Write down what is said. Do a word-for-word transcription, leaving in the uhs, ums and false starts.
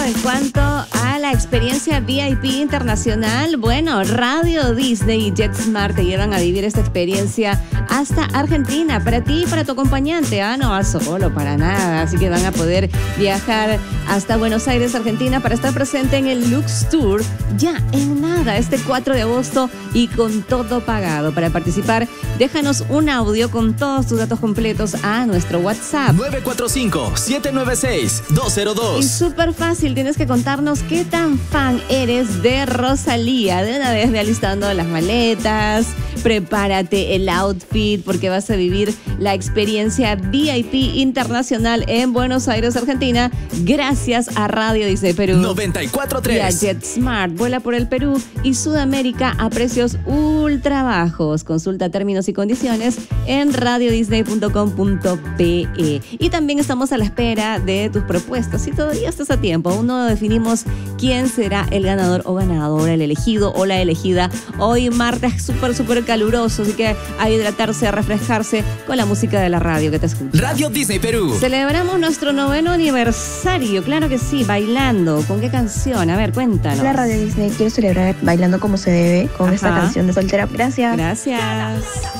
en cuanto a la experiencia V I P internacional, bueno, Radio Disney y JetSmart te llevan a vivir esta experiencia hasta Argentina, para ti y para tu acompañante. Ah, no vas solo, para nada. Así que van a poder viajar hasta Buenos Aires, Argentina, para estar presente en el Lux Tour ya en nada, este cuatro de agosto, y con todo pagado. Para participar, déjanos un audio con todos tus datos completos a nuestro WhatsApp nueve cuatro cinco, siete nueve seis, dos cero dos. Y súper fácil, tienes que contarnos qué tan fan eres de Rosalía. De una vez ve alistando las maletas, prepárate el outfit, porque vas a vivir la experiencia V I P internacional en Buenos Aires, Argentina, gracias a Radio Disney Perú noventa y cuatro tres y a JetSmart. Vuela por el Perú y Sudamérica a precios ultra bajos. Consulta términos y condiciones en radio disney punto com punto pe. Y también estamos a la espera de tus propuestas. Si todavía estás a tiempo, aún no definimos quién será el ganador o ganadora, el elegido o la elegida. Hoy martes súper, súper caluroso, así que a hidratarse, a refrescarse con la música de la radio que te escucha. Radio Disney Perú. Celebramos nuestro noveno aniversario, claro que sí, bailando. ¿Con qué canción? A ver, cuéntanos. La Radio Disney quiero celebrar bailando como se debe con Ajá. esta canción de soltera. Gracias. Gracias.